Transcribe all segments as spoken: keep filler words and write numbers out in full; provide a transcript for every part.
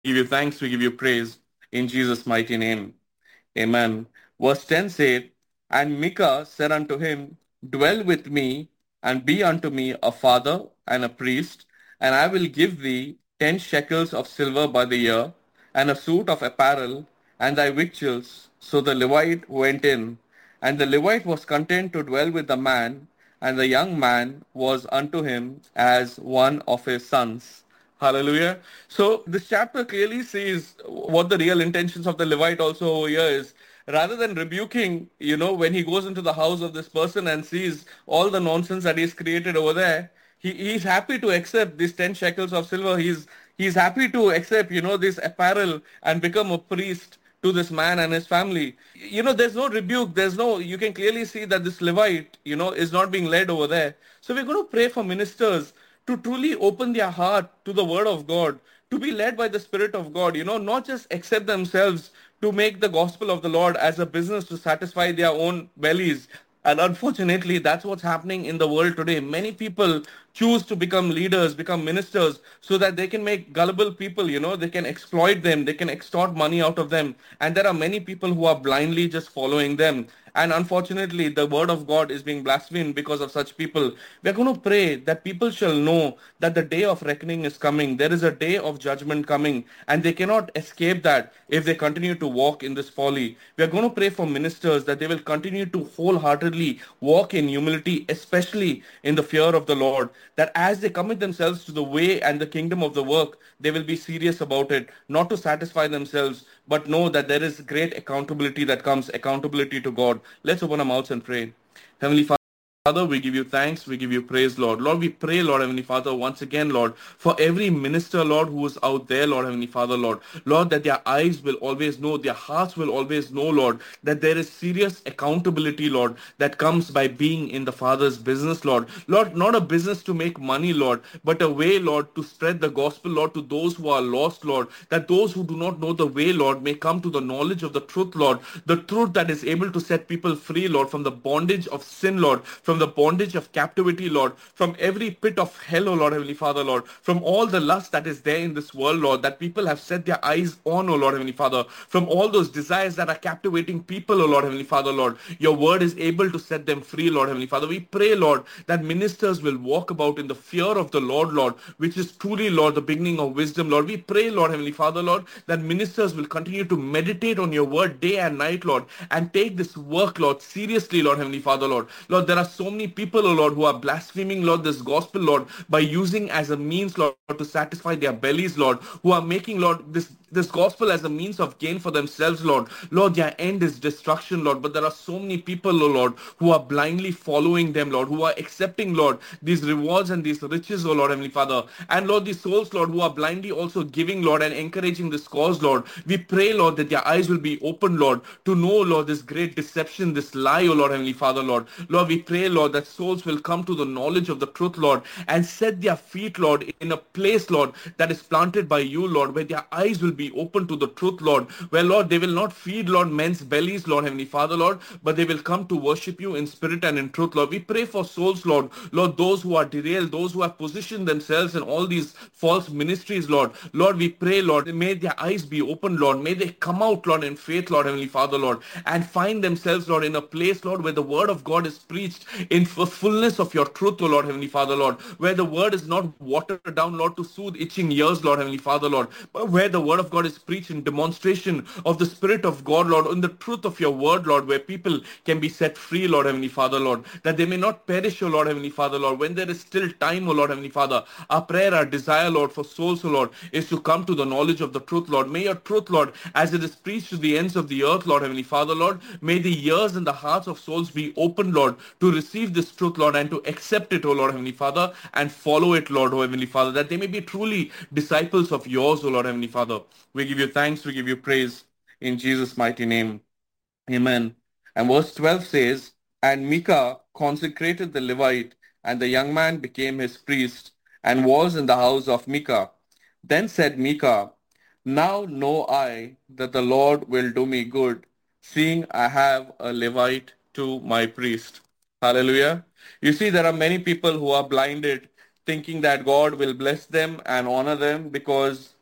give you thanks, we give you praise in Jesus' mighty name. Amen. Verse ten said, And Micah said unto him, Dwell with me, and be unto me a father and a priest, and I will give thee ten shekels of silver by the year, and a suit of apparel, and thy victuals. So the Levite went in, and the Levite was content to dwell with the man, and the young man was unto him as one of his sons. Hallelujah. So this chapter clearly sees what the real intentions of the Levite also over here is. Rather than rebuking, you know, when he goes into the house of this person and sees all the nonsense that he's created over there, he, he's happy to accept these ten shekels of silver. He's he's happy to accept, you know, this apparel and become a priest to this man and his family. You know, there's no rebuke. There's no, you can clearly see that this Levite, you know, is not being led over there. So we're going to pray for ministers to truly open their heart to the word of God, to be led by the Spirit of God, you know, not just accept themselves to make the gospel of the Lord as a business to satisfy their own bellies. And unfortunately, that's what's happening in the world today. Many people choose to become leaders, become ministers, so that they can make gullible people, you know, they can exploit them, they can extort money out of them. And there are many people who are blindly just following them. And unfortunately, the word of God is being blasphemed because of such people. We're going to pray that people shall know that the day of reckoning is coming. There is a day of judgment coming, and they cannot escape that if they continue to walk in this folly. We're going to pray for ministers that they will continue to wholeheartedly walk in humility, especially in the fear of the Lord, that as they commit themselves to the way and the kingdom of the work, they will be serious about it, not to satisfy themselves, but know that there is great accountability that comes, accountability to God. Let's open our mouths and pray. Heavenly Father, we give you thanks, we give you praise, Lord. Lord, we pray, Lord Heavenly Father, once again, Lord, for every minister, Lord, who is out there, Lord Heavenly Father, Lord. Lord, that their eyes will always know, their hearts will always know, Lord, that there is serious accountability, Lord, that comes by being in the Father's business, Lord. Lord, not a business to make money, Lord, but a way, Lord, to spread the gospel, Lord, to those who are lost, Lord, that those who do not know the way, Lord, may come to the knowledge of the truth, Lord, the truth that is able to set people free, Lord, from the bondage of sin, Lord, from the bondage of captivity, Lord, from every pit of hell, O Lord, Heavenly Father, Lord, from all the lust that is there in this world, Lord, that people have set their eyes on, O Lord, Heavenly Father, from all those desires that are captivating people, O Lord, Heavenly Father, Lord. Your word is able to set them free, Lord, Heavenly Father. We pray, Lord, that ministers will walk about in the fear of the Lord, Lord, which is truly, Lord, the beginning of wisdom, Lord. We pray, Lord, Heavenly Father, Lord, that ministers will continue to meditate on your word day and night, Lord, and take this work, Lord, seriously, Lord, Heavenly Father, Lord. Lord, there are so many people, oh Lord, who are blaspheming, Lord, this gospel, Lord, by using as a means, Lord, to satisfy their bellies, Lord, who are making, Lord, this this gospel as a means of gain for themselves, Lord. Lord, their end is destruction, Lord. But there are so many people, oh Lord, who are blindly following them, Lord, who are accepting, Lord, these rewards and these riches, oh Lord, Heavenly Father. And Lord, these souls, Lord, who are blindly also giving, Lord, and encouraging this cause, Lord. We pray, Lord, that their eyes will be open, Lord, to know, Lord, this great deception, this lie, oh Lord, Heavenly Father, Lord. Lord, we pray, Lord, that souls will come to the knowledge of the truth, Lord, and set their feet, Lord, in a place, Lord, that is planted by you, Lord, where their eyes will be open to the truth, Lord, where, Lord, they will not feed, Lord, men's bellies, Lord, Heavenly Father, Lord, but they will come to worship you in spirit and in truth, Lord. We pray for souls, Lord, Lord, those who are derailed, those who have positioned themselves in all these false ministries, Lord. Lord, we pray, Lord, may their eyes be opened, Lord. May they come out, Lord, in faith, Lord, Heavenly Father, Lord, and find themselves, Lord, in a place, Lord, where the word of God is preached in the fullness of your truth, O Lord, Heavenly Father, Lord, where the word is not watered down, Lord, to soothe itching ears, Lord, Heavenly Father, Lord, but where the word of God is preached in demonstration of the Spirit of God, Lord, in the truth of your word, Lord, where people can be set free, Lord, Heavenly Father, Lord, that they may not perish, O Lord, Heavenly Father, Lord, when there is still time, O Lord, Heavenly Father. Our prayer, our desire, Lord, for souls, O Lord, is to come to the knowledge of the truth, Lord. May your truth, Lord, as it is preached to the ends of the earth, Lord, Heavenly Father, Lord, may the ears and the hearts of souls be open, Lord, to receive this truth, Lord, and to accept it, O Lord, Heavenly Father, and follow it, Lord, O Heavenly Father, that they may be truly disciples of yours, O Lord, Heavenly Father. We give you thanks, we give you praise in Jesus' mighty name. Amen. And verse twelve says, And Micah consecrated the Levite, and the young man became his priest, and was in the house of Micah. Then said Micah, Now know I that the Lord will do me good, seeing I have a Levite to my priest. Hallelujah. You see, there are many people who are blinded, thinking that God will bless them and honor them because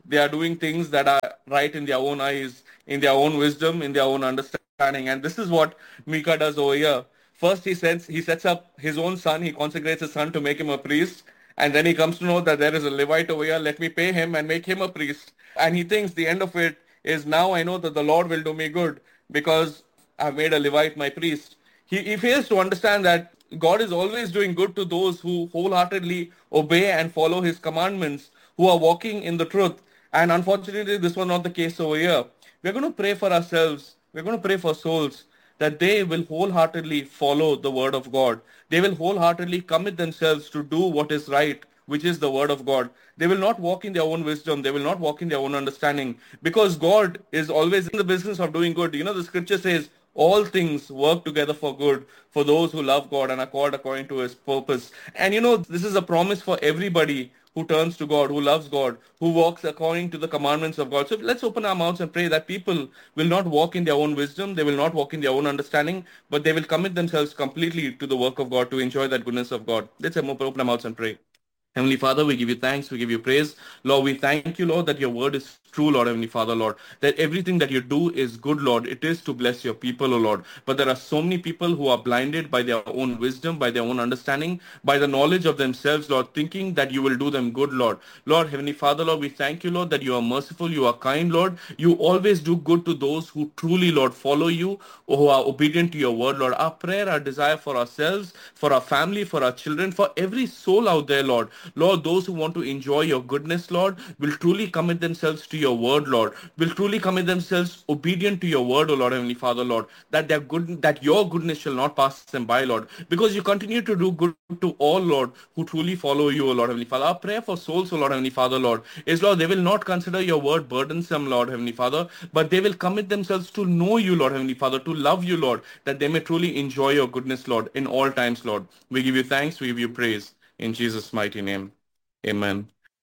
They are doing things that are right in their own eyes, in their own wisdom, in their own understanding. And this is what Micah does over here. First, he sets, he sets up his own son. He consecrates his son to make him a priest. And then he comes to know that there is a Levite over here. Let me pay him and make him a priest. And he thinks the end of it is, now I know that the Lord will do me good because I've made a Levite my priest. He, he fails to understand that God is always doing good to those who wholeheartedly obey and follow his commandments, who are walking in the truth. And unfortunately, this was not the case over here. We're going to pray for ourselves. We're going to pray for souls that they will wholeheartedly follow the word of God. They will wholeheartedly commit themselves to do what is right, which is the word of God. They will not walk in their own wisdom. They will not walk in their own understanding, because God is always in the business of doing good. You know, the scripture says, all things work together for good for those who love God and are called according to his purpose. And you know, this is a promise for everybody who turns to God, who loves God, who walks according to the commandments of God. So let's open our mouths and pray that people will not walk in their own wisdom, they will not walk in their own understanding, but they will commit themselves completely to the work of God, to enjoy that goodness of God. Let's open our mouths and pray. Heavenly Father, we give you thanks, we give you praise. Lord, we thank you, Lord, that your word is true, Lord, Heavenly Father, Lord, that everything that you do is good, Lord. It is to bless your people, O Lord. But there are so many people who are blinded by their own wisdom, by their own understanding, by the knowledge of themselves, Lord, thinking that you will do them good, Lord. Lord, Heavenly Father, Lord, we thank you, Lord, that you are merciful, you are kind, Lord. You always do good to those who truly, Lord, follow you, or who are obedient to your word, Lord. Our prayer, our desire for ourselves, for our family, for our children, for every soul out there, Lord. Lord, those who want to enjoy your goodness, Lord, will truly commit themselves to your word, Lord, will truly commit themselves obedient to your word, O Lord, Heavenly Father, Lord, that their good, that your goodness shall not pass them by, Lord, because you continue to do good to all, Lord, who truly follow you, O Lord, Heavenly Father. Our prayer for souls, O Lord, Heavenly Father, Lord, is, Lord, they will not consider your word burdensome, Lord, Heavenly Father, but they will commit themselves to know you, Lord, Heavenly Father, to love you, Lord, that they may truly enjoy your goodness, Lord, in all times, Lord. We give you thanks, we give you praise. In Jesus' mighty name. Amen.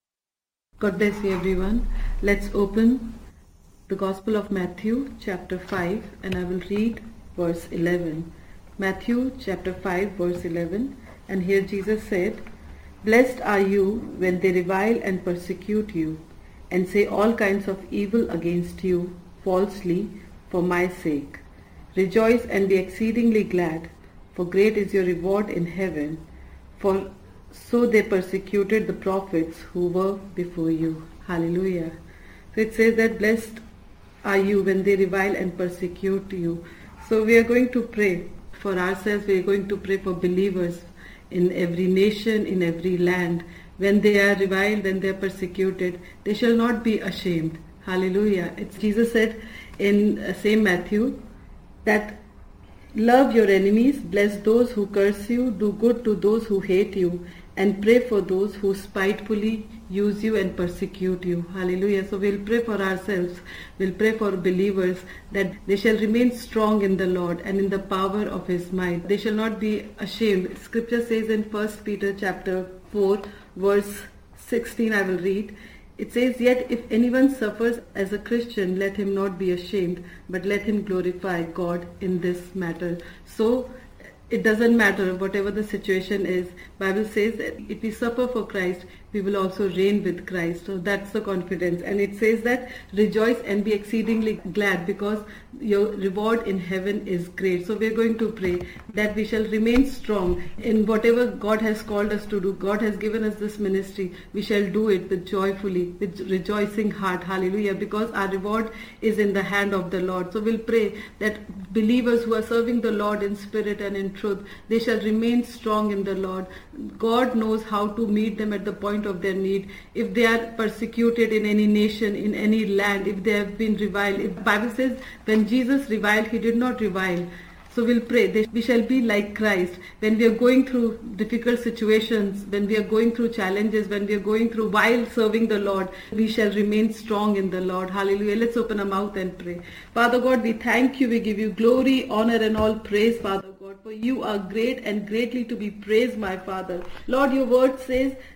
God bless you, everyone. Let's open the Gospel of Matthew chapter five, and I will read verse eleven. Matthew chapter five verse eleven, and here Jesus said, "Blessed are you when they revile and persecute you, and say all kinds of evil against you falsely for my sake. Rejoice and be exceedingly glad, for great is your reward in heaven. For so they persecuted the prophets who were before you." Hallelujah. So it says that blessed are you when they revile and persecute you. So we are going to pray for ourselves. We are going to pray for believers in every nation, in every land. When they are reviled, when they are persecuted, they shall not be ashamed. Hallelujah. It's Jesus said in uh, same Matthew that love your enemies, bless those who curse you, do good to those who hate you, and pray for those who spitefully use you and persecute you. Hallelujah. So we'll pray for ourselves. We'll pray for believers that they shall remain strong in the Lord and in the power of his might. They shall not be ashamed. Scripture says in First Peter chapter four verse sixteen, I will read. It says, "Yet if anyone suffers as a Christian, let him not be ashamed, but let him glorify God in this matter." So it doesn't matter whatever the situation is. Bible says that if we suffer for Christ, we will also reign with Christ. So that's the confidence. And it says that rejoice and be exceedingly glad, because your reward in heaven is great. So we're going to pray that we shall remain strong in whatever God has called us to do. God has given us this ministry. We shall do it with joyfully, with rejoicing heart. Hallelujah. Because our reward is in the hand of the Lord. So we'll pray that believers who are serving the Lord in spirit and in truth, they shall remain strong in the Lord. God knows how to meet them at the point of their need. If they are persecuted in any nation, in any land, if they have been reviled, if the Bible says when Jesus reviled, he did not revile. So we'll pray that we shall be like Christ. When we are going through difficult situations, when we are going through challenges, when we are going through while serving the Lord, we shall remain strong in the Lord. Hallelujah. Let's open our mouth and pray. Father God, we thank you. We give you glory, honor, and all praise, Father God, for you are great and greatly to be praised, my Father. Lord, your word says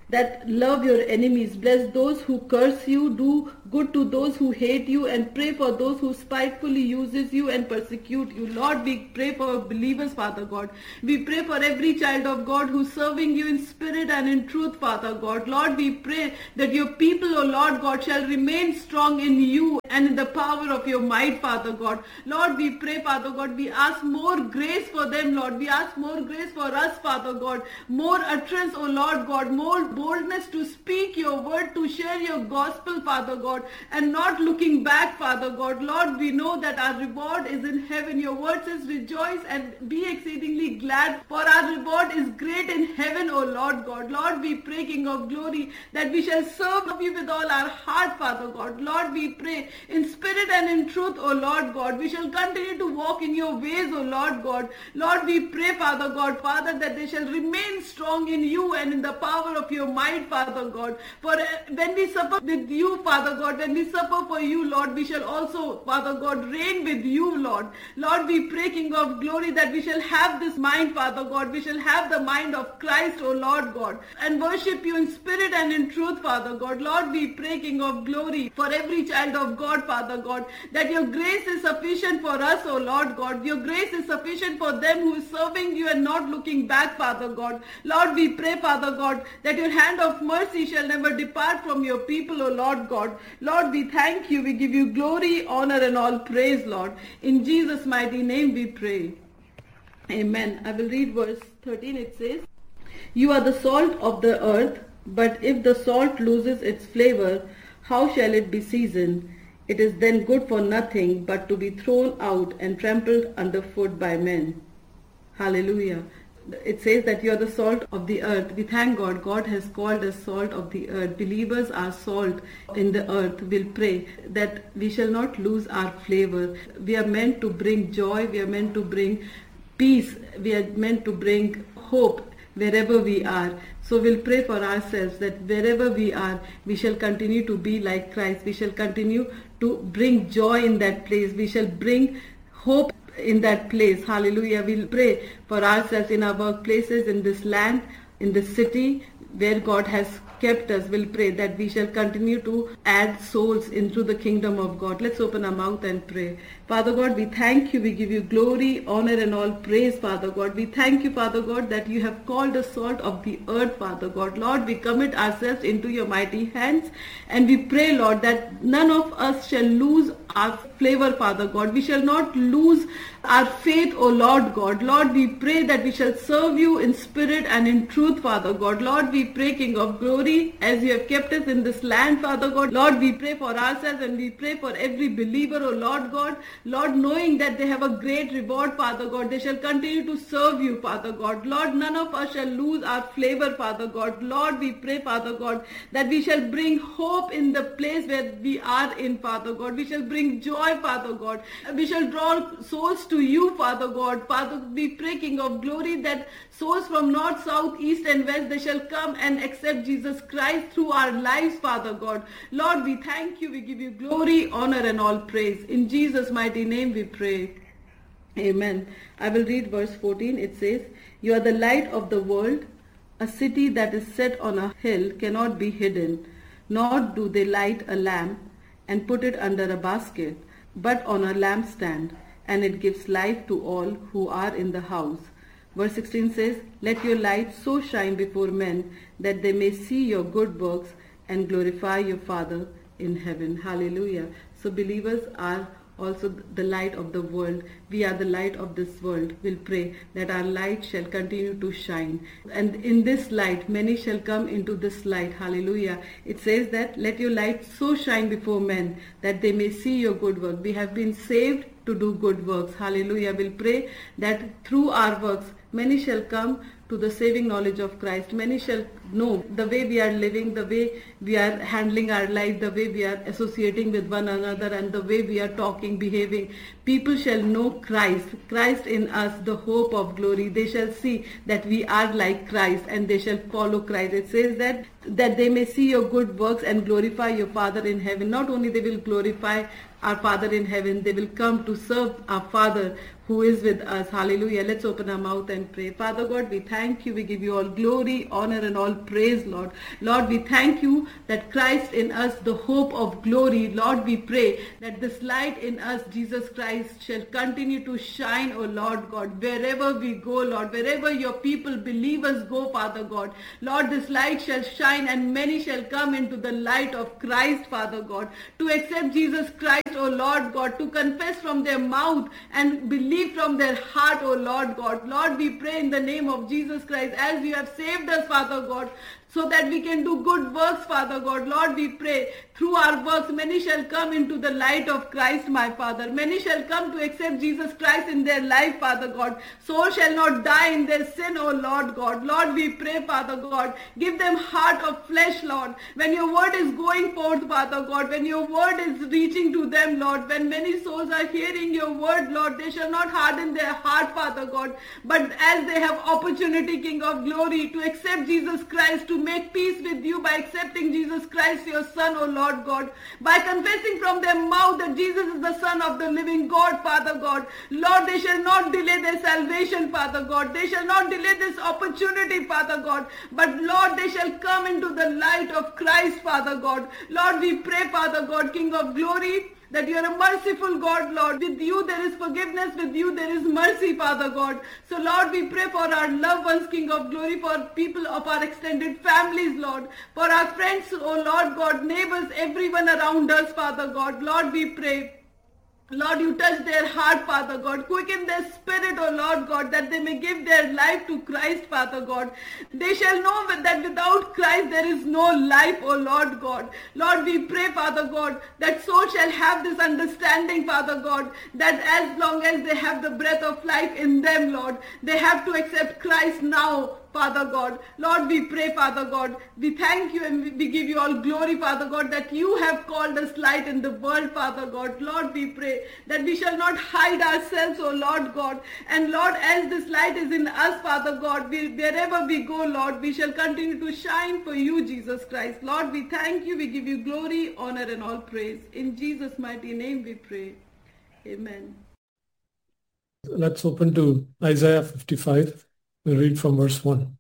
that love your enemies, bless those who curse you, do good to those who hate you, and pray for those who spitefully uses you and persecute you. Lord, we pray for believers, Father God. We pray for every child of God who's serving you in spirit and in truth, Father God. Lord, we pray that your people, O Lord God, shall remain strong in you and in the power of your might, Father God. Lord, we pray, Father God, we ask more grace for them, Lord. We ask more grace for us, Father God. More utterance, O Lord God. More boldness to speak your word, to share your gospel, Father God, and not looking back, Father God. Lord, we know that our reward is in heaven. Your word says, rejoice and be exceedingly glad, for our reward is great in heaven, O Lord God. Lord, we pray, King of glory, that we shall serve you with all our heart, Father God. Lord, we pray in spirit and in truth, O Lord God. We shall continue to walk in your ways, O Lord God. Lord, we pray, Father God, Father, that they shall remain strong in you and in the power of your might, Father God. For when we suffer with you, Father God, when we suffer for you, Lord, we shall also, Father God, reign with you, Lord. Lord, we pray, King of glory, that we shall have this mind, Father God. We shall have the mind of Christ, O Lord God, and worship you in spirit and in truth, Father God. Lord, we pray, King of glory, for every child of God, Father God, that your grace is sufficient for us, O Lord God. Your grace is sufficient for them who is serving you and not looking back, Father God. Lord, we pray, Father God, that your hand of mercy shall never depart from your people, O Lord God. Lord, we thank you. We give you glory, honor, and all praise, Lord. In Jesus' mighty name we pray. Amen. I will read verse thirteen. It says, you are the salt of the earth, but if the salt loses its flavor, how shall it be seasoned? It is then good for nothing but to be thrown out and trampled underfoot by men. Hallelujah. It says that you are the salt of the earth. We thank God. God has called us salt of the earth. Believers are salt in the earth. We'll pray that we shall not lose our flavor. We are meant to bring joy. We are meant to bring peace. We are meant to bring hope wherever we are. So we'll pray for ourselves that wherever we are, we shall continue to be like Christ. We shall continue to bring joy in that place. We shall bring hope in that place. Hallelujah. We'll pray for ourselves in our workplaces, in this land, in this city where God has kept us. We'll pray that we shall continue to add souls into the kingdom of God. Let's open our mouth and pray. Father God, we thank you. We give you glory, honor, and all praise, Father God. We thank you, Father God, that you have called us salt of the earth, Father God. Lord, we commit ourselves into your mighty hands, and we pray, Lord, that none of us shall lose our flavor, Father God. We shall not lose our faith, O Lord God. Lord, we pray that we shall serve you in spirit and in truth, Father God. Lord, we pray, King of glory, as you have kept us in this land, Father God. Lord, we pray for ourselves and we pray for every believer, O Lord God. Lord, knowing that they have a great reward, Father God, they shall continue to serve you, Father God. Lord, none of us shall lose our flavor, Father God. Lord, we pray, Father God, that we shall bring hope in the place where we are in, Father God. We shall bring joy, Father God. We shall draw souls to you, Father God. Father, we pray, King of glory, that souls from north, south, east, and west, they shall come and accept Jesus Christ through our lives, Father God. Lord, we thank you. We give you glory, honor, and all praise. In Jesus' mighty name we pray. Amen. I will read verse fourteen. It says, you are the light of the world. A city that is set on a hill cannot be hidden, nor do they light a lamp and put it under a basket, but on a lampstand, and it gives light to all who are in the house. Verse sixteen says, let your light so shine before men that they may see your good works and glorify your Father in heaven. Hallelujah. So believers are also the light of the world. We are the light of this world. We'll pray that our light shall continue to shine. And in this light, many shall come into this light. Hallelujah. It says that let your light so shine before men that they may see your good work. We have been saved to do good works. Hallelujah. We'll pray that through our works, many shall come to the saving knowledge of Christ. Many shall know the way we are living, the way we are handling our life, the way we are associating with one another, and the way we are talking, behaving. People shall know Christ, Christ in us, the hope of glory. They shall see that we are like Christ, and they shall follow Christ. It says that that they may see your good works and glorify your Father in heaven. Not only they will glorify our Father in heaven, they will come to serve our Father who is with us. Hallelujah. Let's open our mouth and pray. Father God, we thank thank you. We give you all glory, honor, and all praise, Lord. Lord, we thank you that Christ in us, the hope of glory. Lord, we pray that this light in us, Jesus Christ, shall continue to shine, O Lord God, wherever we go, Lord, wherever your people, believers go, Father God. Lord, this light shall shine and many shall come into the light of Christ, Father God, to accept Jesus Christ, O Lord God, to confess from their mouth and believe from their heart, O Lord God. Lord, we pray in the name of Jesus Christ, as you have saved us, Father God, so that we can do good works, Father God. Lord, we pray through our works, many shall come into the light of Christ, my Father. Many shall come to accept Jesus Christ in their life, Father God. Souls shall not die in their sin, O Lord God. Lord, we pray, Father God, give them heart of flesh, Lord. When your word is going forth, Father God, when your word is reaching to them, Lord, when many souls are hearing your word, Lord, they shall not harden their heart, Father God, but as they have opportunity, King of glory, to accept Jesus Christ, to make peace with you by accepting Jesus Christ, your Son, O Lord God, by confessing from their mouth that Jesus is the Son of the living God, Father God. Lord, they shall not delay their salvation, Father God. They shall not delay this opportunity, Father God, but Lord, they shall come into the light of Christ, Father God. Lord, we pray, Father God, King of glory, that you are a merciful God, Lord. With you there is forgiveness, with you there is mercy, Father God. So Lord, we pray for our loved ones, King of glory, for people of our extended families, Lord, for our friends, oh Lord God, neighbors, everyone around us, Father God. Lord, we pray, Lord, you touch their heart, Father God. Quicken their spirit, O Lord God, that they may give their life to Christ, Father God. They shall know that without Christ there is no life, O Lord God. Lord, we pray, Father God, that souls shall have this understanding, Father God, that as long as they have the breath of life in them, Lord, they have to accept Christ now, Father God. Lord, we pray, Father God, we thank you and we give you all glory, Father God, that you have called us light in the world, Father God. Lord, we pray that we shall not hide ourselves, O Lord God. And Lord, as this light is in us, Father God, we, wherever we go, Lord, we shall continue to shine for you, Jesus Christ. Lord, we thank you, we give you glory, honor, and all praise. In Jesus' mighty name we pray. Amen. Let's open to Isaiah fifty-five. We'll read from verse one.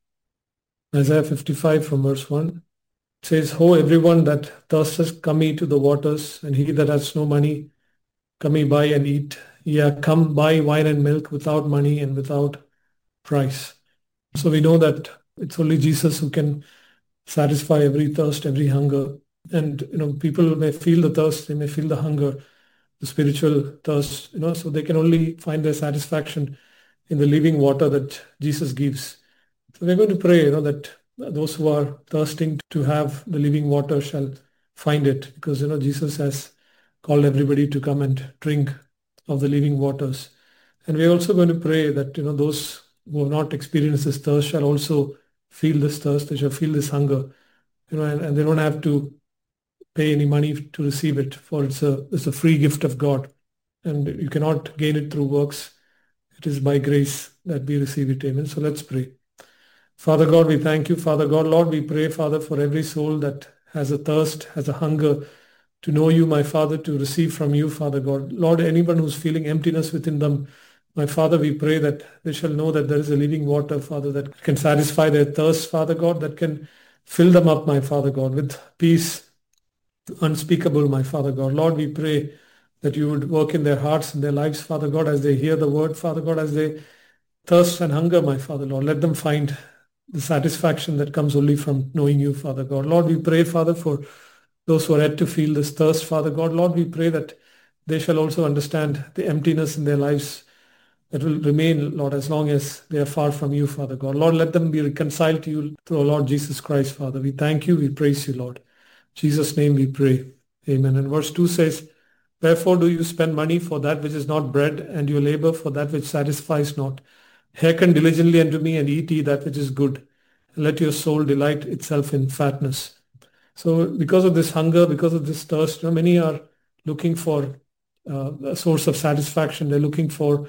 Isaiah fifty-five from verse one. It says, Ho, everyone that thirsteth, come ye to the waters, and he that has no money, come ye buy and eat. Yeah, come buy wine and milk without money and without price. So we know that it's only Jesus who can satisfy every thirst, every hunger. And, you know, people may feel the thirst, they may feel the hunger, the spiritual thirst, you know, so they can only find their satisfaction in the living water that Jesus gives. So we're going to pray, you know, that those who are thirsting to have the living water shall find it, because, you know, Jesus has called everybody to come and drink of the living waters. And we're also going to pray that, you know, those who have not experienced this thirst shall also feel this thirst, they shall feel this hunger, you know, and, and they don't have to pay any money to receive it, for it's a, it's a free gift of God, and you cannot gain it through works. It is by grace that we receive it. Amen. So let's pray. Father God, we thank you. Father God, Lord, we pray, Father, for every soul that has a thirst, has a hunger to know you, my Father, to receive from you, Father God. Lord, anyone who's feeling emptiness within them, my Father, we pray that they shall know that there is a living water, Father, that can satisfy their thirst, Father God, that can fill them up, my Father God, with peace unspeakable, my Father God. Lord, we pray that you would work in their hearts and their lives, Father God, as they hear the word, Father God, as they thirst and hunger, my Father, Lord. Let them find the satisfaction that comes only from knowing you, Father God. Lord, we pray, Father, for those who are yet to feel this thirst, Father God. Lord, we pray that they shall also understand the emptiness in their lives that will remain, Lord, as long as they are far from you, Father God. Lord, let them be reconciled to you through our Lord Jesus Christ, Father. We thank you, we praise you, Lord. In Jesus' name we pray. Amen. And verse two says, Wherefore do you spend money for that which is not bread, and your labor for that which satisfies not? Hearken diligently unto me, and eat ye that which is good, and let your soul delight itself in fatness. So because of this hunger, because of this thirst, you know, many are looking for uh, a source of satisfaction. They're looking for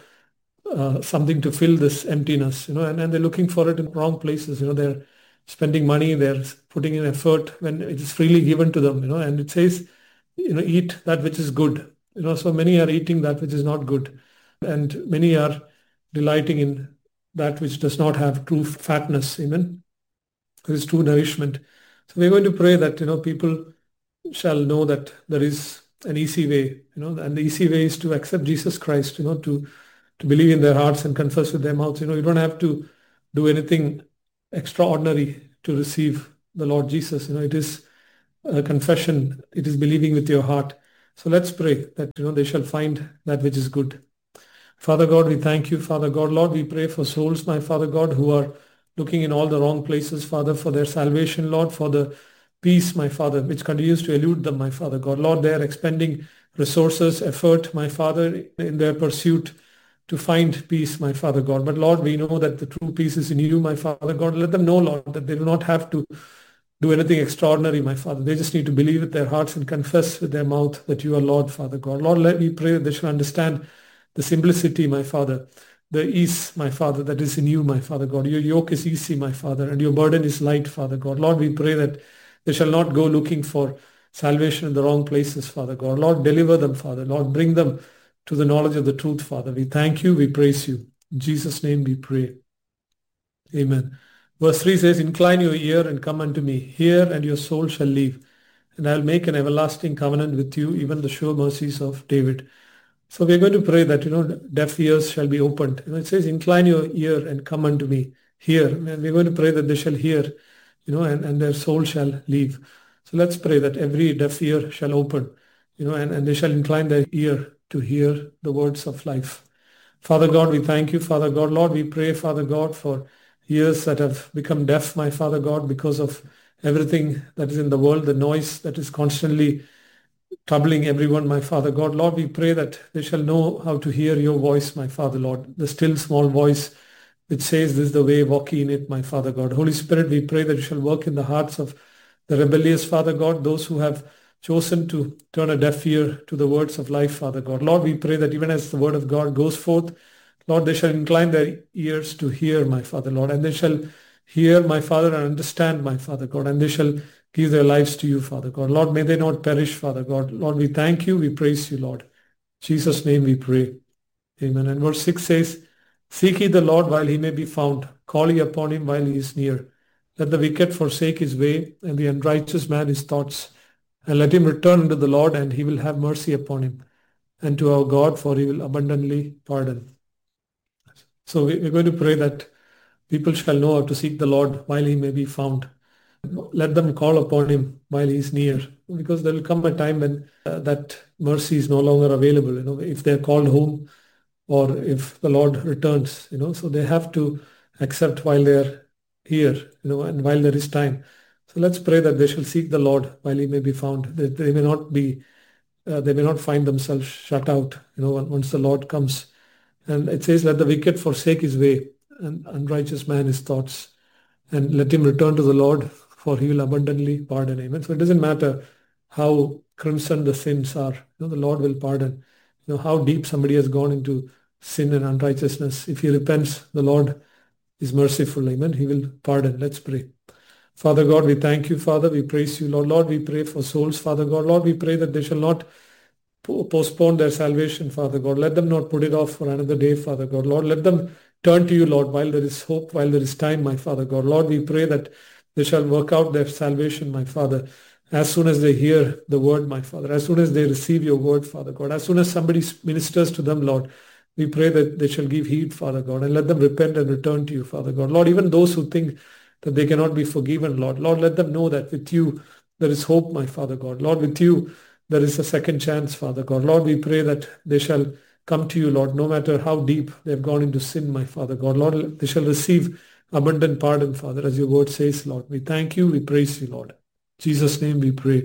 uh, something to fill this emptiness, you know, and, and they're looking for it in wrong places. You know, they're spending money, they're putting in effort when it is freely given to them, you know, and it says, you know, eat that which is good. You know, so many are eating that which is not good, and many are delighting in that which does not have true fatness. Amen. There is true nourishment. So we're going to pray that, you know, people shall know that there is an easy way, you know, and the easy way is to accept Jesus Christ, you know, to, to believe in their hearts and confess with their mouths. You know, you don't have to do anything extraordinary to receive the Lord Jesus. You know, it is a confession. It is believing with your heart. So let's pray that, you know, they shall find that which is good. Father God, we thank you, Father God. Lord, we pray for souls, my Father God, who are looking in all the wrong places, Father, for their salvation, Lord, for the peace, my Father, which continues to elude them, my Father God. Lord, they are expending resources, effort, my Father, in their pursuit to find peace, my Father God. But Lord, we know that the true peace is in you, my Father God. Let them know, Lord, that they do not have to do anything extraordinary, my Father. They just need to believe with their hearts and confess with their mouth that you are Lord, Father God. Lord, let me pray that they shall understand the simplicity, my Father, the ease, my Father, that is in you, my Father God. Your yoke is easy, my Father, and your burden is light, Father God. Lord, we pray that they shall not go looking for salvation in the wrong places, Father God. Lord, deliver them, Father. Lord, bring them to the knowledge of the truth, Father. We thank you, we praise you. In Jesus' name we pray. Amen. Verse three says, incline your ear and come unto me. Hear, and your soul shall live. And I'll make an everlasting covenant with you, even the sure mercies of David. So we're going to pray that, you know, deaf ears shall be opened. You know, it says, incline your ear and come unto me. Hear. And we're going to pray that they shall hear, you know, and, and their soul shall live. So let's pray that every deaf ear shall open, you know, and, and they shall incline their ear to hear the words of life. Father God, we thank you, Father God. Lord, we pray, Father God, for ears that have become deaf, my Father God, because of everything that is in the world, the noise that is constantly troubling everyone, my Father God. Lord, we pray that they shall know how to hear your voice, my Father, Lord, the still small voice which says, this is the way, walk ye in it, my Father God. Holy Spirit, we pray that you shall work in the hearts of the rebellious, Father God, those who have chosen to turn a deaf ear to the words of life, Father God. Lord, we pray that even as the word of God goes forth, Lord, they shall incline their ears to hear, my Father, Lord, and they shall hear, my Father, and understand, my Father God, and they shall give their lives to you, Father God. Lord, may they not perish, Father God. Lord, we thank you, we praise you, Lord. In Jesus' name we pray. Amen. And verse six says, seek ye the Lord while he may be found. Call ye upon him while he is near. Let the wicked forsake his way, and the unrighteous man his thoughts. And let him return unto the Lord, and he will have mercy upon him. And to our God, for he will abundantly pardon. So we're going to pray that people shall know how to seek the Lord while he may be found. Let them call upon him while he is near, because there will come a time when uh, that mercy is no longer available. You know, if they're called home, or if the Lord returns, you know, so they have to accept while they're here, you know, and while there is time. So let's pray that they shall seek the Lord while he may be found. That they may not be, uh, they may not find themselves shut out, you know, once the Lord comes. And it says, let the wicked forsake his way, and unrighteous man his thoughts, and let him return to the Lord, for he will abundantly pardon. Amen. So it doesn't matter how crimson the sins are, you know, the Lord will pardon. You know, how deep somebody has gone into sin and unrighteousness. If he repents, the Lord is merciful. Amen. He will pardon. Let's pray. Father God, we thank you, Father. We praise you, Lord. Lord, we pray for souls, Father God. Lord, we pray that they shall not postpone their salvation, Father God. Let them not put it off for another day, Father God. Lord, let them turn to you, Lord, while there is hope, while there is time, my Father God. Lord, we pray that they shall work out their salvation, my Father, as soon as they hear the word, my Father, as soon as they receive your word, Father God, as soon as somebody ministers to them, Lord, we pray that they shall give heed, Father God, and let them repent and return to you, Father God. Lord, even those who think that they cannot be forgiven, Lord, Lord, let them know that with you there is hope, my Father God. Lord, with you there is a second chance, Father God. Lord, we pray that they shall come to you, Lord, no matter how deep they have gone into sin, my Father God. Lord, they shall receive abundant pardon, Father, as your word says, Lord. We thank you, we praise you, Lord. In Jesus' name we pray.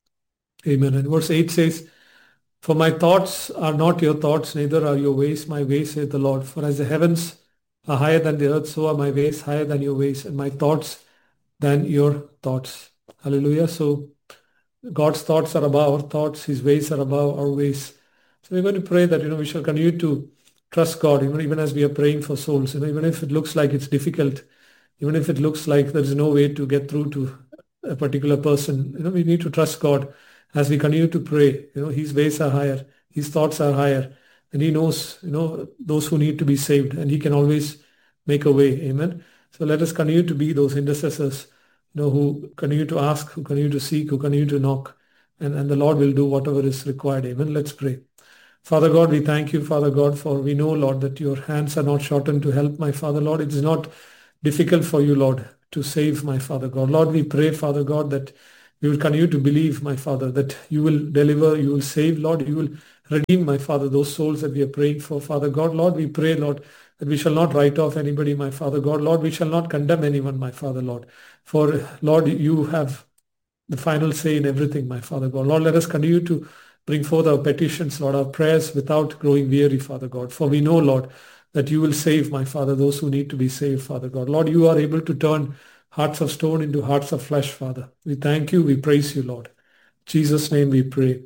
Amen. And verse eight says, for my thoughts are not your thoughts, neither are your ways my ways, saith the Lord. For as the heavens are higher than the earth, so are my ways higher than your ways, and my thoughts than your thoughts. Hallelujah. So God's thoughts are above our thoughts, his ways are above our ways. So we're going to pray that, you know, we shall continue to trust God, even, even as we are praying for souls, you know, even if it looks like it's difficult, even if it looks like there is no way to get through to a particular person, you know, we need to trust God as we continue to pray. You know, his ways are higher, his thoughts are higher, and he knows, you know, those who need to be saved, and he can always make a way. Amen. So let us continue to be those intercessors, you know, who continue to ask, who continue to seek, who continue to knock, and, and the Lord will do whatever is required. Amen. Let's pray. Father God, we thank you, Father God, for we know, Lord, that your hands are not shortened to help, my Father, Lord. It is not difficult for you, Lord, to save, my Father God. Lord, we pray, Father God, that we will continue to believe, my Father, that you will deliver, you will save, Lord, you will redeem, my Father, those souls that we are praying for, Father God. Lord, we pray, Lord, that we shall not write off anybody, my Father God. Lord, we shall not condemn anyone, my Father, Lord. For, Lord, you have the final say in everything, my Father God. Lord, let us continue to bring forth our petitions, Lord, our prayers without growing weary, Father God. For we know, Lord, that you will save, my Father, those who need to be saved, Father God. Lord, you are able to turn hearts of stone into hearts of flesh, Father. We thank you, we praise you, Lord. In Jesus' name we pray.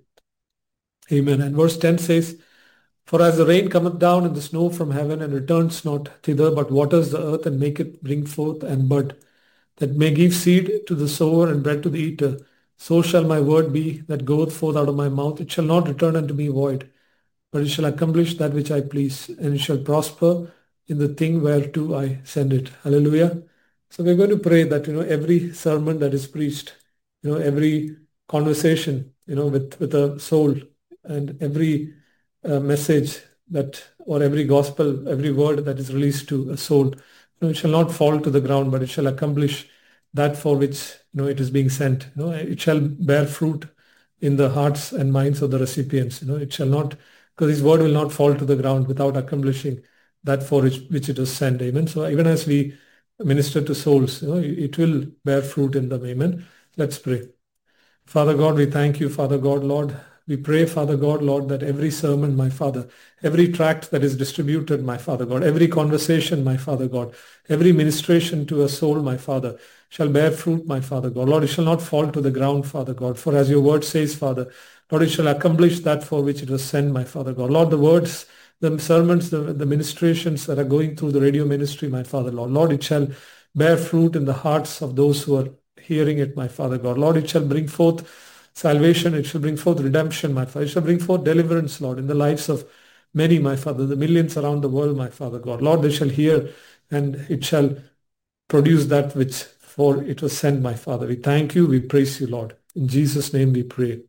Amen. And verse ten says, for as the rain cometh down and the snow from heaven and returns not thither, but waters the earth and make it bring forth and bud, that may give seed to the sower and bread to the eater, so shall my word be that goeth forth out of my mouth. It shall not return unto me void, but it shall accomplish that which I please, and it shall prosper in the thing whereto I send it. Hallelujah. So we're going to pray that, you know, every sermon that is preached, you know, every conversation, you know, with, with a soul, and every uh, message that, or every gospel, every word that is released to a soul, you know, it shall not fall to the ground, but it shall accomplish that for which, you know, it is being sent. You know, it shall bear fruit in the hearts and minds of the recipients. You know, it shall not, because his word will not fall to the ground without accomplishing that for which, which it was sent. Amen. So even as we minister to souls, you know, it will bear fruit in them. Amen. Let's pray. Father God, we thank you, Father God, Lord. We pray, Father God, Lord, that every sermon, my Father, every tract that is distributed, my Father God, every conversation, my Father God, every ministration to a soul, my Father, shall bear fruit, my Father God. Lord, it shall not fall to the ground, Father God, for as your word says, Father, Lord, it shall accomplish that for which it was sent, my Father God. Lord, the words, the sermons, the, the ministrations that are going through the radio ministry, my Father, Lord, Lord, it shall bear fruit in the hearts of those who are hearing it, my Father God. Lord, it shall bring forth salvation, it shall bring forth redemption, my Father. It shall bring forth deliverance, Lord, in the lives of many, my Father, the millions around the world, my Father God. Lord, they shall hear and it shall produce that which for it was sent, my Father. We thank you, we praise you, Lord. In Jesus' name we pray.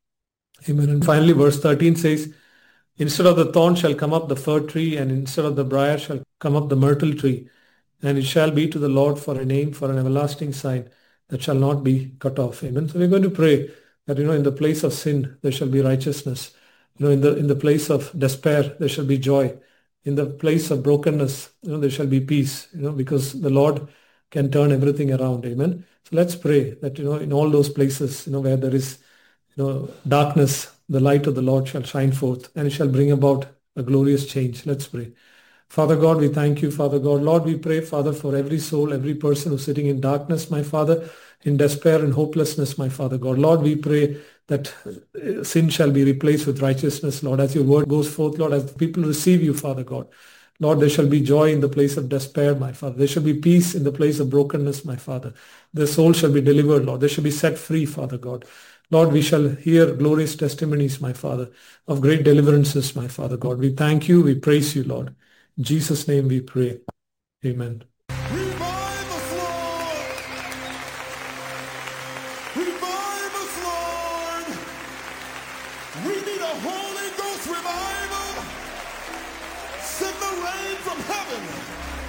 Amen. And finally, verse thirteen says, instead of the thorn shall come up the fir tree, and instead of the briar shall come up the myrtle tree. And it shall be to the Lord for a name, for an everlasting sign that shall not be cut off. Amen. So we're going to pray that, you know, in the place of sin, there shall be righteousness. You know, in the in the place of despair, there shall be joy. In the place of brokenness, you know, there shall be peace, you know, because the Lord can turn everything around. Amen. So let's pray that, you know, in all those places, you know, where there is, you know, darkness, the light of the Lord shall shine forth, and it shall bring about a glorious change. Let's pray. Father God, we thank you, Father God. Lord, we pray, Father, for every soul, every person who's sitting in darkness, my Father, in despair and hopelessness, my Father God. Lord, we pray that sin shall be replaced with righteousness, Lord, as your word goes forth, Lord, as people receive you, Father God. Lord, there shall be joy in the place of despair, my Father. There shall be peace in the place of brokenness, my Father. The soul shall be delivered, Lord. They shall be set free, Father God. Lord, we shall hear glorious testimonies, my Father, of great deliverances, my Father God. We thank you. We praise you, Lord. In Jesus' name we pray. Amen. Revive us, Lord! Revive us, Lord! We need a Holy Ghost revival. Send the rain from heaven.